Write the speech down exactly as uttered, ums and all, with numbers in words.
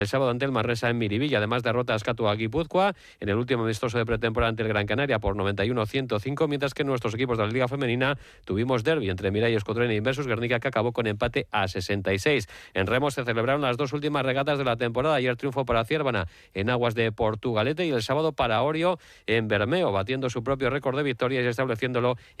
El sábado ante el Manresa en Miribilla, además derrota a Azkatua Guipúzcoa en el último amistoso de pretemporada ante el Gran Canaria por noventa y uno a ciento cinco, mientras que nuestros equipos de la Liga Femenina tuvimos derbi entre Miralles Cotren y Inversus Guernica, que acabó con empate a sesenta y seis. En remo se celebraron las dos últimas regatas de la temporada. Ayer triunfo para Ciervana en aguas de Portugalete y el sábado para Orio en Bermeo, batiendo su propio récord de victorias y estableciéndolo